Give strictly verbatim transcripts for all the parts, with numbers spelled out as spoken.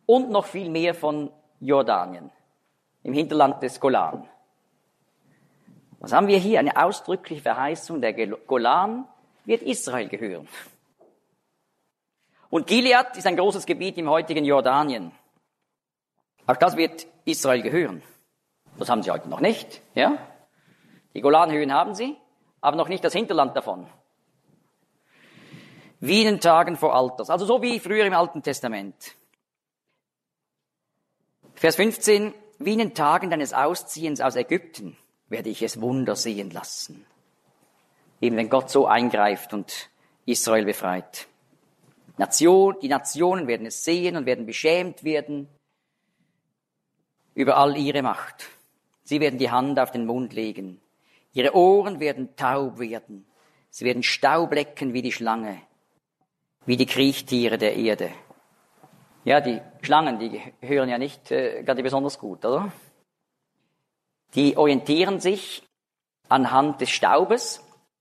und noch viel mehr von Jordanien, im Hinterland des Golan. Was haben wir hier? Eine ausdrückliche Verheißung, der Golan wird Israel gehören. Und Gilead ist ein großes Gebiet im heutigen Jordanien. Auch das wird Israel gehören. Das haben sie heute noch nicht, ja? Die Golanhöhen haben sie, aber noch nicht das Hinterland davon. Wie in den Tagen vor Alters, also so wie früher im Alten Testament. Vers fünfzehn, wie in den Tagen deines Ausziehens aus Ägypten werde ich es Wunder sehen lassen. Eben wenn Gott so eingreift und Israel befreit. Nation, die Nationen werden es sehen und werden beschämt werden über all ihre Macht. Sie werden die Hand auf den Mund legen. Ihre Ohren werden taub werden. Sie werden Staub lecken wie die Schlange, wie die Kriechtiere der Erde. Ja, die Schlangen, die hören ja nicht äh, gerade besonders gut, oder? Die orientieren sich anhand des Staubes.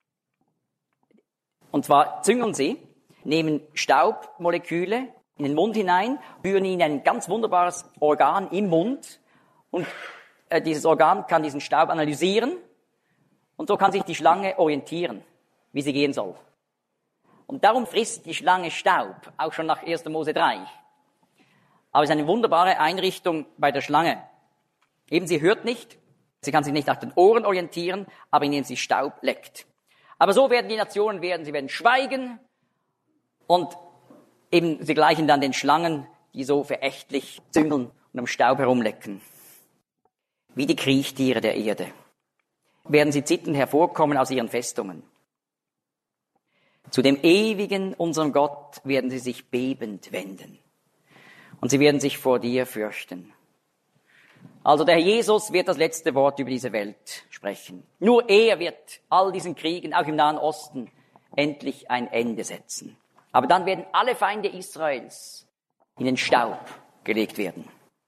Und zwar züngeln sie, nehmen Staubmoleküle in den Mund hinein, führen ihnen ein ganz wunderbares Organ im Mund. Und äh, dieses Organ kann diesen Staub analysieren. Und so kann sich die Schlange orientieren, wie sie gehen soll. Und darum frisst die Schlange Staub, auch schon nach erster Mose drei. Aber es ist eine wunderbare Einrichtung bei der Schlange. Eben, sie hört nicht, sie kann sich nicht nach den Ohren orientieren, aber indem sie Staub leckt. Aber so werden die Nationen werden, sie werden schweigen und eben sie gleichen dann den Schlangen, die so verächtlich züngeln und am Staub herumlecken. Wie die Kriechtiere der Erde werden sie zitternd hervorkommen aus ihren Festungen. Zu dem ewigen, unserem Gott, werden sie sich bebend wenden. Und sie werden sich vor dir fürchten. Also der Herr Jesus wird das letzte Wort über diese Welt sprechen. Nur er wird all diesen Kriegen, auch im Nahen Osten, endlich ein Ende setzen. Aber dann werden alle Feinde Israels in den Staub gelegt werden.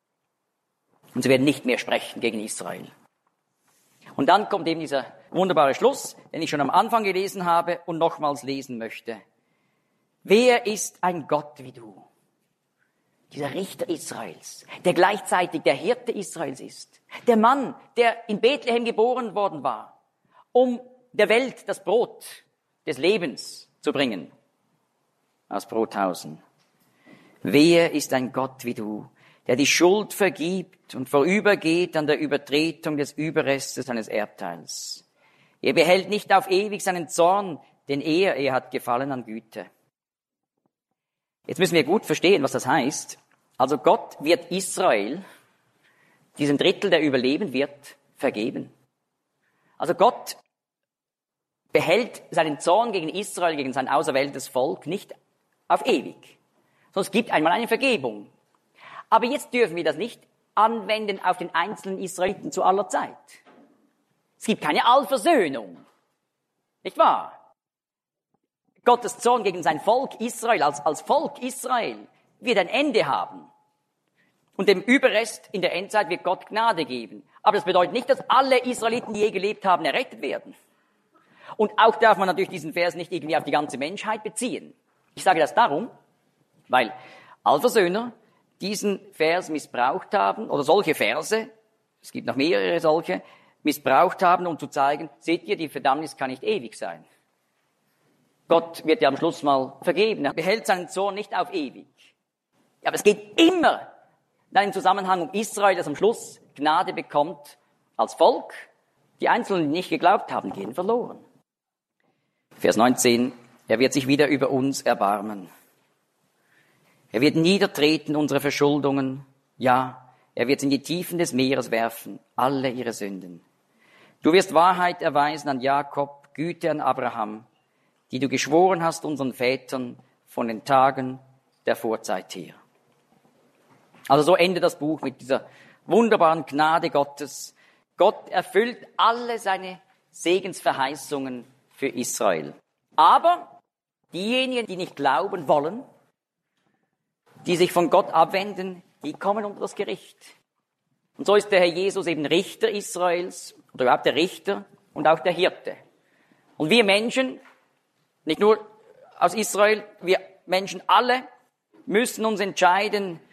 Und sie werden nicht mehr sprechen gegen Israel. Und dann kommt eben dieser wunderbare Schluss, den ich schon am Anfang gelesen habe und nochmals lesen möchte. Wer ist ein Gott wie du? Dieser Richter Israels, der gleichzeitig der Hirte Israels ist. Der Mann, der in Bethlehem geboren worden war, um der Welt das Brot des Lebens zu bringen. Aus Brothausen. Wer ist ein Gott wie du, der die Schuld vergibt und vorübergeht an der Übertretung des Überrestes seines Erbteils. Er behält nicht auf ewig seinen Zorn, denn er, er hat Gefallen an Güte. Jetzt müssen wir gut verstehen, was das heißt. Also Gott wird Israel, diesem Drittel, der überleben wird, vergeben. Also Gott behält seinen Zorn gegen Israel, gegen sein auserwähltes Volk nicht auf ewig. Sondern es gibt einmal eine Vergebung. Aber jetzt dürfen wir das nicht anwenden auf den einzelnen Israeliten zu aller Zeit. Es gibt keine Allversöhnung. Nicht wahr? Gottes Zorn gegen sein Volk Israel, als, als Volk Israel, wird ein Ende haben. Und dem Überrest in der Endzeit wird Gott Gnade geben. Aber das bedeutet nicht, dass alle Israeliten, die je gelebt haben, errettet werden. Und auch darf man natürlich diesen Vers nicht irgendwie auf die ganze Menschheit beziehen. Ich sage das darum, weil Allversöhner diesen Vers missbraucht haben, oder solche Verse, es gibt noch mehrere solche, missbraucht haben, um zu zeigen, seht ihr, die Verdammnis kann nicht ewig sein. Gott wird ja am Schluss mal vergeben, er behält seinen Zorn nicht auf ewig. Ja, aber es geht immer dann im Zusammenhang um Israel, das am Schluss Gnade bekommt als Volk. Die Einzelnen, die nicht geglaubt haben, gehen verloren. Vers neunzehn, er wird sich wieder über uns erbarmen. Er wird niedertreten unsere Verschuldungen, ja, er wird in die Tiefen des Meeres werfen, alle ihre Sünden. Du wirst Wahrheit erweisen an Jakob, Güte an Abraham, die du geschworen hast unseren Vätern von den Tagen der Vorzeit her. Also so endet das Buch mit dieser wunderbaren Gnade Gottes. Gott erfüllt alle seine Segensverheißungen für Israel. Aber diejenigen, die nicht glauben wollen, die sich von Gott abwenden, die kommen unter das Gericht. Und so ist der Herr Jesus eben Richter Israels, oder überhaupt der Richter und auch der Hirte. Und wir Menschen, nicht nur aus Israel, wir Menschen alle müssen uns entscheiden,